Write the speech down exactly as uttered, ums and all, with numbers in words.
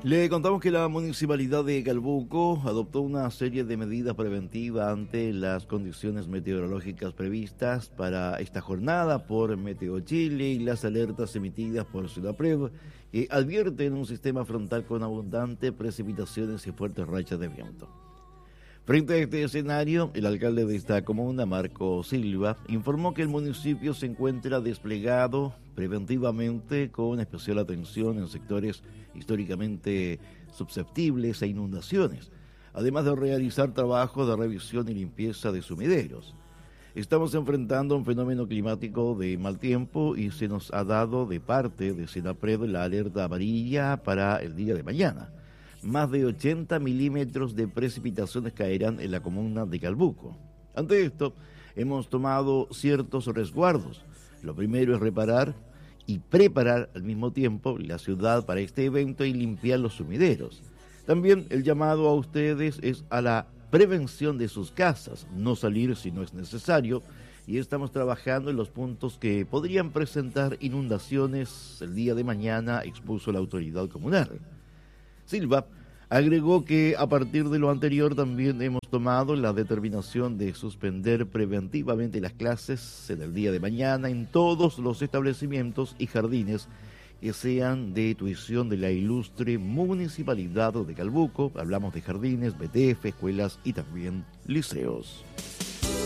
Le contamos que la Municipalidad de Calbuco adoptó una serie de medidas preventivas ante las condiciones meteorológicas previstas para esta jornada por Meteo Chile y las alertas emitidas por SENAPRED, que advierten un sistema frontal con abundantes precipitaciones y fuertes rachas de viento. Frente a este escenario, el alcalde de esta comuna, Marco Silva, informó que el municipio se encuentra desplegado preventivamente con especial atención en sectores históricamente susceptibles a inundaciones, además de realizar trabajos de revisión y limpieza de sumideros. Estamos enfrentando un fenómeno climático de mal tiempo y se nos ha dado de parte de SENAPRED la alerta amarilla para el día de mañana. Más de ochenta milímetros de precipitaciones caerán en la comuna de Calbuco. Ante esto, hemos tomado ciertos resguardos. Lo primero es reparar y preparar al mismo tiempo la ciudad para este evento y limpiar los sumideros. También el llamado a ustedes es a la prevención de sus casas, no salir si no es necesario, y estamos trabajando en los puntos que podrían presentar inundaciones el día de mañana, expuso la autoridad comunal. Silva agregó que a partir de lo anterior también hemos tomado la determinación de suspender preventivamente las clases en el día de mañana en todos los establecimientos y jardines que sean de tuición de la ilustre Municipalidad de Calbuco. Hablamos de jardines, B T F, escuelas y también liceos.